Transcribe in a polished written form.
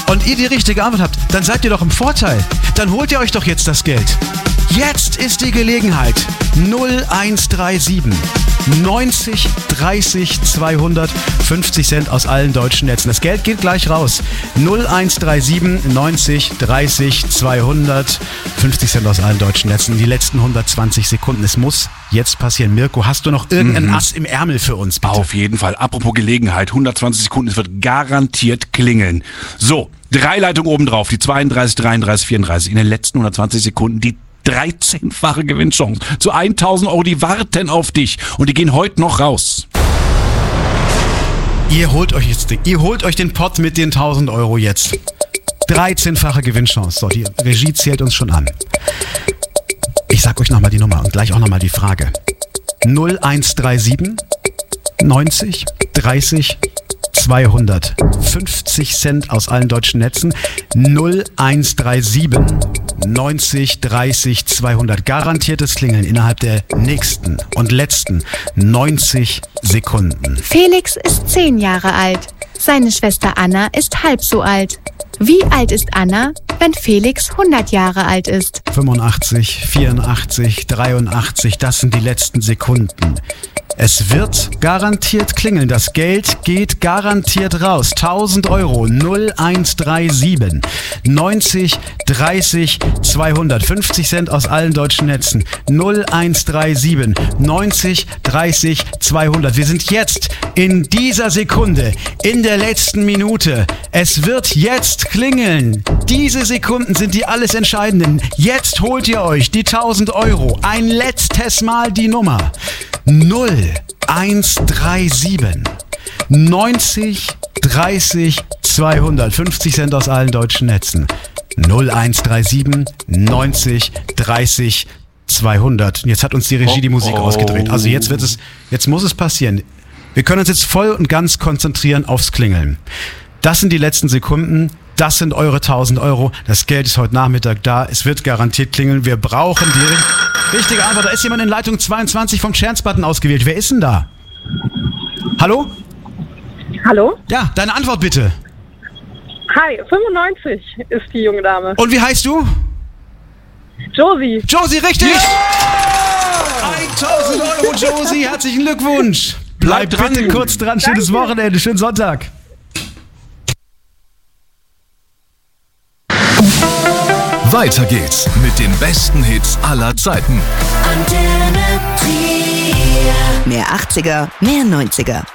und ihr die richtige Antwort habt, dann seid ihr doch im Vorteil. Dann holt ihr euch doch jetzt das Geld. Jetzt ist die Gelegenheit. 0137 90 30 200 50 Cent aus allen deutschen Netzen. Das Geld geht gleich raus. 0137 90 30 200 50 Cent aus allen deutschen Netzen. Die letzten 120 Sekunden. Es muss jetzt passieren. Mirko, hast du noch irgendein Ass im Ärmel für uns, bitte? Auf jeden Fall. Apropos Gelegenheit. 120 Sekunden. Es wird garantiert klingeln. So, 3 Leitungen oben drauf. Die 32, 33, 34. In den letzten 120 Sekunden die 13-fache Gewinnchance zu 1.000 Euro, die warten auf dich und die gehen heute noch raus. Ihr holt euch den Pott mit den 1.000 Euro jetzt. 13-fache Gewinnchance. So, die Regie zählt uns schon an. Ich sag euch nochmal die Nummer und gleich auch nochmal die Frage. 0137 90 30 200 50 Cent aus allen deutschen Netzen. 0137 90 30 200. Garantiertes Klingeln innerhalb der nächsten und letzten 90 Sekunden. Felix ist 10 Jahre alt. Seine Schwester Anna ist halb so alt. Wie alt ist Anna, wenn Felix 100 Jahre alt ist? 85, 84, 83, das sind die letzten Sekunden. Es wird garantiert klingeln. Das Geld geht garantiert raus. 1.000 Euro. 0137 90 30 200. 50 Cent aus allen deutschen Netzen. 0137 90 30 200. Wir sind jetzt in dieser Sekunde, in der letzten Minute. Es wird jetzt klingeln. Diese Sekunden sind die alles Entscheidenden. Jetzt holt ihr euch die 1.000 Euro. Ein letztes Mal die Nummer. 0137 90 30 200. 50 Cent aus allen deutschen Netzen. 0137 90 30 200. Und jetzt hat uns die Regie die Musik ausgedreht. Also jetzt muss es passieren. Wir können uns jetzt voll und ganz konzentrieren aufs Klingeln. Das sind die letzten Sekunden. Das sind eure 1.000 Euro. Das Geld ist heute Nachmittag da. Es wird garantiert klingeln. Wir brauchen die richtige Antwort. Da ist jemand in Leitung 22 vom Chance-Button ausgewählt. Wer ist denn da? Hallo? Hallo? Ja, deine Antwort bitte. Hi, 95 ist die junge Dame. Und wie heißt du? Josie. Josie, richtig! Ja! 1.000 Euro, Josie. Herzlichen Glückwunsch. Bleib dran. Bitte kurz dran. Schönes Wochenende. Schönen Sonntag. Weiter geht's mit den besten Hits aller Zeiten. Mehr 80er, mehr 90er.